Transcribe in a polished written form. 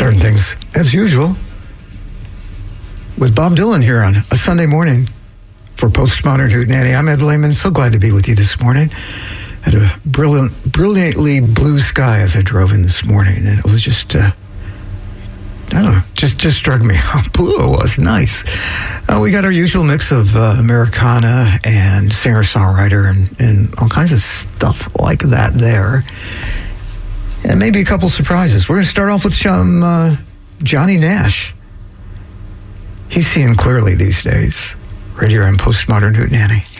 Starting things as usual with Bob Dylan here on a Sunday morning for Postmodern Hootenanny. I'm Ed Lehman. So glad to be with you this morning. Had a brilliantly blue sky as I drove in this morning, and it was just I don't know, just struck me how blue it was. Nice. We got our usual mix of Americana and singer-songwriter and all kinds of stuff like that there. And maybe a couple surprises. We're going to start off with some Johnny Nash. He's seeing clearly these days. Right here on Postmodern Hootenanny.